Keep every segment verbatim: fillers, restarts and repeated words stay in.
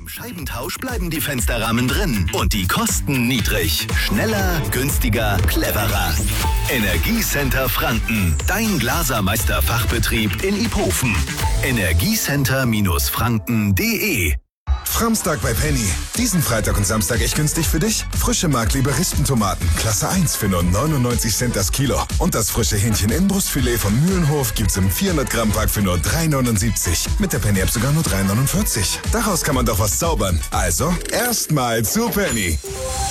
Beim Scheibentausch bleiben die Fensterrahmen drin und die Kosten niedrig. Schneller, günstiger, cleverer. Energiecenter Franken. Dein Glasermeister-Fachbetrieb in Iphofen. energiecenter Franken punkt de. Framstag bei Penny. Diesen Freitag und Samstag echt günstig für dich? Frische Mark-Liberistentomaten, Klasse eins für nur neunundneunzig Cent das Kilo. Und das frische Hähnchen-Innenbrustfilet von Mühlenhof gibt's im vierhundert Gramm Pack für nur drei neunundsiebzig. Mit der Penny-App sogar nur drei neunundvierzig. Daraus kann man doch was zaubern. Also, erstmal zu Penny.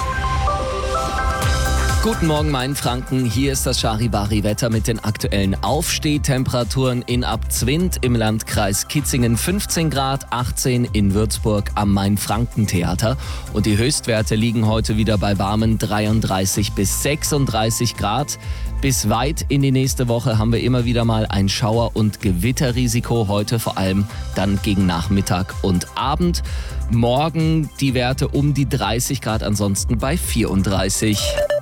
Guten Morgen, mein Franken. Hier ist das Charivari-Wetter mit den aktuellen Aufstehtemperaturen in Abzwind im Landkreis Kitzingen fünfzehn Grad, achtzehn in Würzburg am Main-Franken-Theater. Und die Höchstwerte liegen heute wieder bei warmen dreiunddreißig bis sechsunddreißig Grad. Bis weit in die nächste Woche haben wir immer wieder mal ein Schauer- und Gewitterrisiko. Heute vor allem dann gegen Nachmittag und Abend. Morgen die Werte um die dreißig Grad, ansonsten bei vierunddreißig.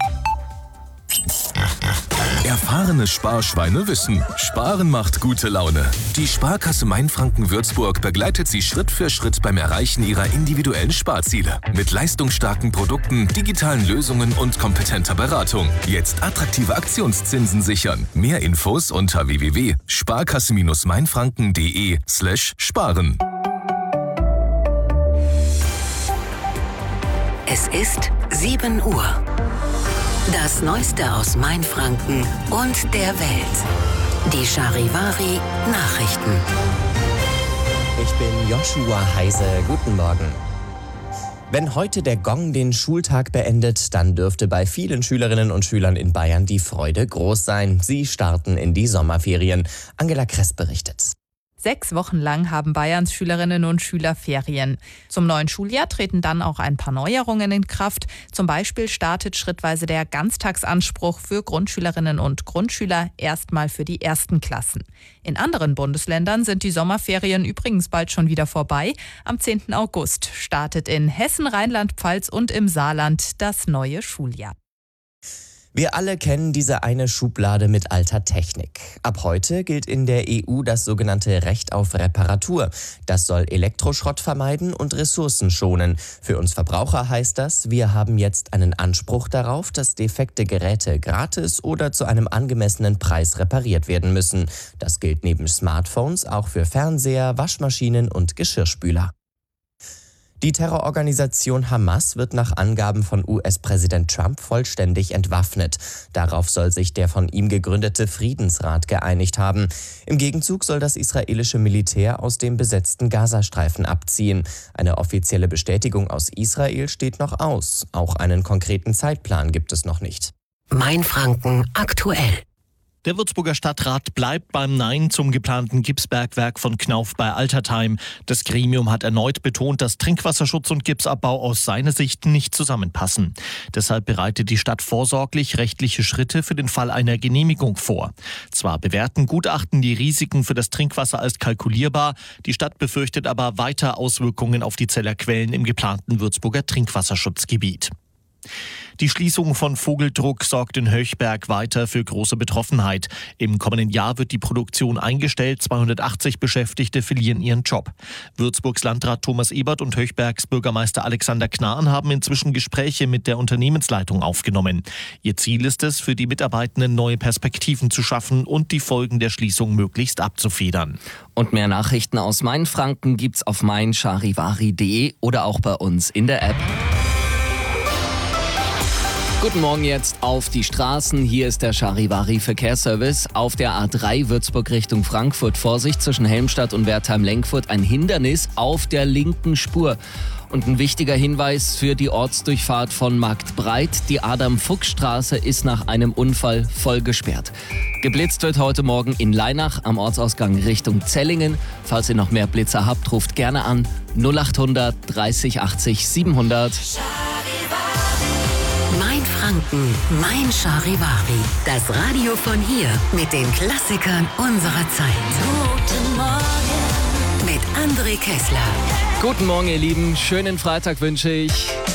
Erfahrene Sparschweine wissen, Sparen macht gute Laune. Die Sparkasse Mainfranken Würzburg begleitet Sie Schritt für Schritt beim Erreichen Ihrer individuellen Sparziele. Mit leistungsstarken Produkten, digitalen Lösungen und kompetenter Beratung. Jetzt attraktive Aktionszinsen sichern. Mehr Infos unter w w w punkt sparkasse mainfranken punkt de slash sparen. Es ist sieben Uhr. Das Neueste aus Mainfranken und der Welt. Die Charivari Nachrichten. Ich bin Joshua Heise. Guten Morgen. Wenn heute der Gong den Schultag beendet, dann dürfte bei vielen Schülerinnen und Schülern in Bayern die Freude groß sein. Sie starten in die Sommerferien. Angela Kress berichtet. Sechs Wochen lang haben Bayerns Schülerinnen und Schüler Ferien. Zum neuen Schuljahr treten dann auch ein paar Neuerungen in Kraft. Zum Beispiel startet schrittweise der Ganztagsanspruch für Grundschülerinnen und Grundschüler erstmal für die ersten Klassen. In anderen Bundesländern sind die Sommerferien übrigens bald schon wieder vorbei. Am zehnten August startet in Hessen, Rheinland-Pfalz und im Saarland das neue Schuljahr. Wir alle kennen diese eine Schublade mit alter Technik. Ab heute gilt in der E U das sogenannte Recht auf Reparatur. Das soll Elektroschrott vermeiden und Ressourcen schonen. Für uns Verbraucher heißt das, wir haben jetzt einen Anspruch darauf, dass defekte Geräte gratis oder zu einem angemessenen Preis repariert werden müssen. Das gilt neben Smartphones auch für Fernseher, Waschmaschinen und Geschirrspüler. Die Terrororganisation Hamas wird nach Angaben von U S-Präsident Trump vollständig entwaffnet. Darauf soll sich der von ihm gegründete Friedensrat geeinigt haben. Im Gegenzug soll das israelische Militär aus dem besetzten Gazastreifen abziehen. Eine offizielle Bestätigung aus Israel steht noch aus. Auch einen konkreten Zeitplan gibt es noch nicht. Mainfranken aktuell. Der Würzburger Stadtrat bleibt beim Nein zum geplanten Gipsbergwerk von Knauf bei Altertheim. Das Gremium hat erneut betont, dass Trinkwasserschutz und Gipsabbau aus seiner Sicht nicht zusammenpassen. Deshalb bereitet die Stadt vorsorglich rechtliche Schritte für den Fall einer Genehmigung vor. Zwar bewerten Gutachten die Risiken für das Trinkwasser als kalkulierbar, die Stadt befürchtet aber weiter Auswirkungen auf die Zeller Quellen im geplanten Würzburger Trinkwasserschutzgebiet. Die Schließung von Vogeldruck sorgt in Höchberg weiter für große Betroffenheit. Im kommenden Jahr wird die Produktion eingestellt, zweihundertachtzig Beschäftigte verlieren ihren Job. Würzburgs Landrat Thomas Ebert und Höchbergs Bürgermeister Alexander Knahn haben inzwischen Gespräche mit der Unternehmensleitung aufgenommen. Ihr Ziel ist es, für die Mitarbeitenden neue Perspektiven zu schaffen und die Folgen der Schließung möglichst abzufedern. Und mehr Nachrichten aus Mainfranken gibt's auf mein charivari punkt de oder auch bei uns in der App. Guten Morgen jetzt auf die Straßen. Hier ist der Charivari Verkehrsservice. Auf der A drei Würzburg Richtung Frankfurt. Vorsicht zwischen Helmstadt und Wertheim-Lenkfurt. Ein Hindernis auf der linken Spur. Und ein wichtiger Hinweis für die Ortsdurchfahrt von Marktbreit. Die Adam-Fuchs-Straße ist nach einem Unfall voll gesperrt. Geblitzt wird heute Morgen in Leinach am Ortsausgang Richtung Zellingen. Falls ihr noch mehr Blitzer habt, ruft gerne an null achthundert dreißig achtzig siebenhundert. Mainfranken, mein Charivari. Das Radio von hier mit den Klassikern unserer Zeit. Guten Morgen mit André Kessler. Guten Morgen, ihr Lieben. Schönen Freitag wünsche ich.